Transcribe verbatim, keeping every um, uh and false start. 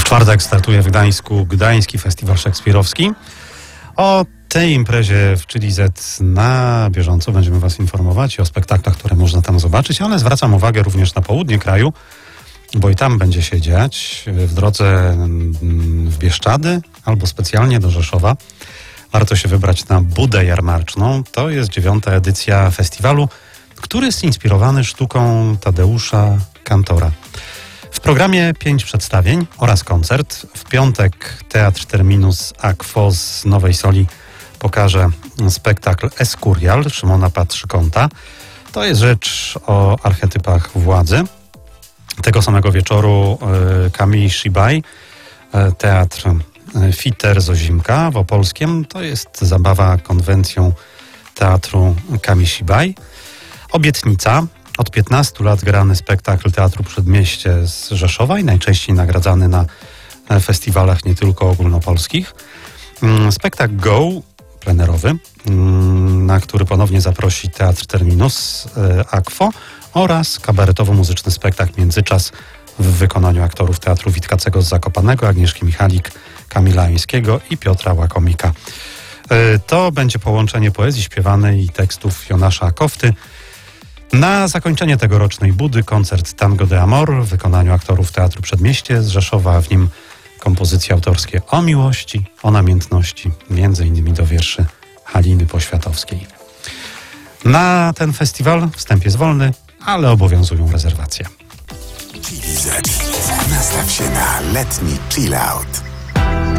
czwartek startuje w Gdańsku Gdański Festiwal Szekspirowski. O tej imprezie w Chili Z na bieżąco będziemy Was informować i o spektaklach, które można tam zobaczyć, ale zwracam uwagę również na południe kraju, bo i tam będzie się dziać w drodze w Bieszczady albo specjalnie do Rzeszowa. Warto się wybrać na Budę Jarmarczną. To jest dziewiąta edycja festiwalu, który jest inspirowany sztuką Tadeusza Kantora. W programie pięć przedstawień oraz koncert. W piątek Teatr Terminus a Quo z Nowej Soli pokaże spektakl Escurial Szymona Patrzykąta. To jest rzecz o archetypach władzy. Tego samego wieczoru Camille Shibaj, Teatr Fiter z Ozimka w Opolskiem. To jest zabawa konwencją Teatru Camille Shibaj. Obietnica. Od piętnastu lat grany spektakl Teatru Przedmieście z Rzeszowa i najczęściej nagradzany na festiwalach nie tylko ogólnopolskich. Spektakl Go, plenerowy, na który ponownie zaprosi Teatr Terminus a Quo oraz kabaretowo-muzyczny spektakl Międzyczas w wykonaniu aktorów Teatru Witkacego z Zakopanego, Agnieszki Michalik, Kamila Jońskiego i Piotra Łakomika. To będzie połączenie poezji śpiewanej i tekstów Jonasza Kofty. Na zakończenie tegorocznej Budy koncert Tango de Amor w wykonaniu aktorów Teatru Przedmieście z Rzeszowa, a w nim kompozycje autorskie o miłości, o namiętności, między innymi do wierszy Haliny Poświatowskiej. Na ten festiwal wstęp jest wolny, ale obowiązują rezerwacje. Chili Z. Nastaw się na letni chill out.